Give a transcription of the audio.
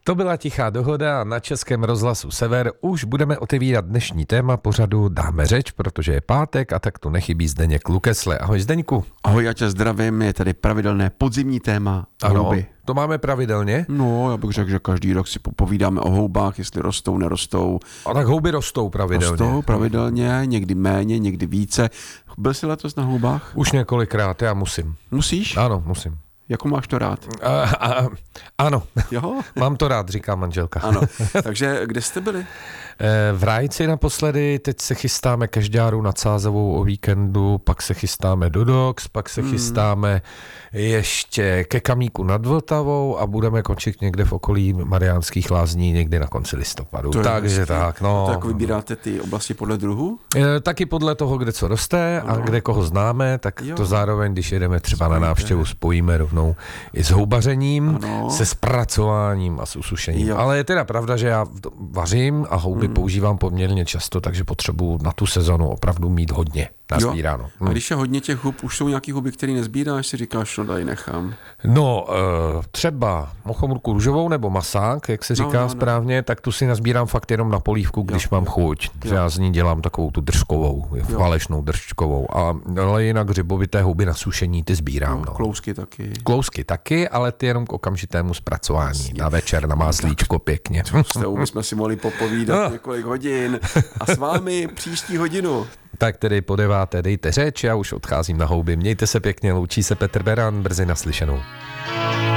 To byla Tichá dohoda a na Českém rozhlasu Sever už budeme otevírat dnešní téma pořadu Dáme řeč, protože je pátek a tak tu nechybí Zdeněk Lukesle. Ahoj Zdeňku. Ahoj, já tě zdravím, je tady pravidelné podzimní téma houby. To máme pravidelně? No, já bych řekl, že každý rok si popovídáme o houbách, jestli rostou, nerostou. A tak houby rostou pravidelně. Rostou pravidelně, někdy méně, někdy více. Byl jsi letos na houbách? Už několikrát, já musím. Musíš? Ano, musím. Jako máš to rád? Ano, Jo? Mám to rád, říká manželka. Ano, takže kde jste byli? V Rájci naposledy, teď se chystáme Kažďáru nad Sázavou o víkendu, pak se chystáme do Dox, pak se chystáme ještě ke Kamíku nad Vltavou a budeme končit někde v okolí Mariánských Lázní někdy na konci listopadu. Takže tak, no. A to jako vybíráte ty oblasti podle druhu? Taky podle toho, kde co roste a kde koho známe, tak to zároveň, když jedeme třeba na návštěvu, spojíme rovnou i s houbařením, se zpracováním a s usušením. Jo. Ale je teda pravda, že já vařím a houby používám poměrně často, takže potřebuji na tu sezonu opravdu mít hodně nazbíráno. A když je hodně těch hub, už jsou nějaký huby, který nezbíráš, si říkáš, no tady nechám. No, třeba mochomurku růžovou nebo masák, jak se říká správně, tak tu si nazbírám fakt jenom na polívku, když mám chuť. Já z ní dělám takovou tu držkovou, falešnou držkovou, ale jinak hřibovité houby na sušení ty sbírám. Klousky taky. Klousky taky, ale ty jenom k okamžitému zpracování. Na večer na máslíčko pěkně. S tou jsme si mohli popovídat několik hodin a s vámi příští hodinu. Tak tedy po 9. dejte řeč, já už odcházím na houby. Mějte se pěkně, loučí se Petr Beran, brzy naslyšenou.